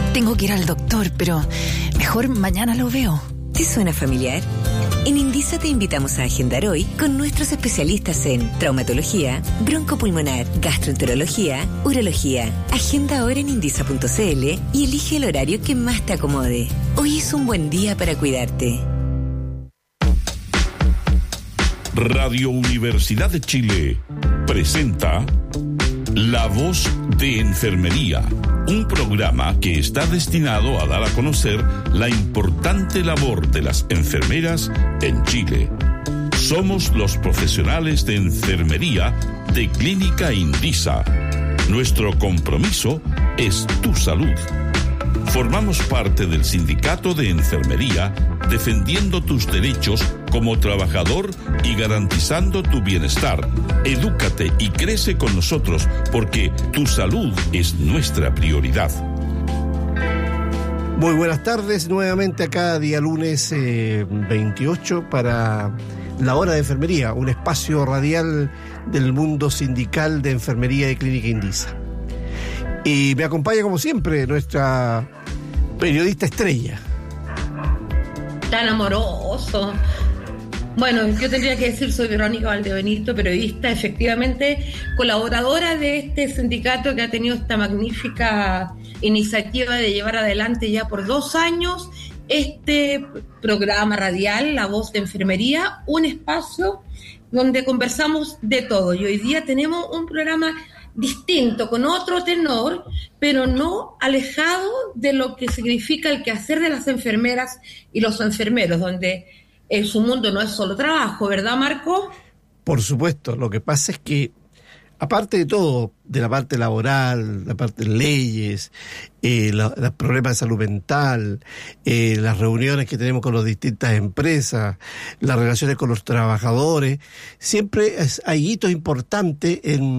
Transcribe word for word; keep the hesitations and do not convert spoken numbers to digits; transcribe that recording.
Tengo que ir al doctor, pero mejor mañana lo veo. ¿Te suena familiar? En Indisa te invitamos a agendar hoy con nuestros especialistas en traumatología, broncopulmonar, gastroenterología, urología. Agenda ahora en indisa punto c l y elige el horario que más te acomode. Hoy es un buen día para cuidarte. Radio Universidad de Chile presenta La Voz de Enfermería, un programa que está destinado a dar a conocer la importante labor de las enfermeras en Chile. Somos los profesionales de enfermería de Clínica Indisa. Nuestro compromiso es tu salud. Formamos parte del Sindicato de Enfermería, defendiendo tus derechos como trabajador y garantizando tu bienestar. Edúcate y crece con nosotros, porque tu salud es nuestra prioridad. Muy buenas tardes, nuevamente acá día lunes eh, veintiocho para La Hora de Enfermería, un espacio radial del mundo sindical de enfermería de Clínica Indisa. Y me acompaña como siempre nuestra periodista estrella. Tan amoroso. Bueno, yo tendría que decir, soy Verónica Valdebenito, periodista, efectivamente colaboradora de este sindicato que ha tenido esta magnífica iniciativa de llevar adelante ya por dos años este programa radial, La Voz de Enfermería, un espacio donde conversamos de todo. Y hoy día tenemos un programa distinto, con otro tenor, pero no alejado de lo que significa el quehacer de las enfermeras y los enfermeros, donde en su mundo no es solo trabajo, ¿verdad, Marco? Por supuesto, lo que pasa es que, aparte de todo, de la parte laboral, la parte de leyes, eh, la, los problemas de salud mental, eh, las reuniones que tenemos con las distintas empresas, las relaciones con los trabajadores, siempre es, hay hitos importantes en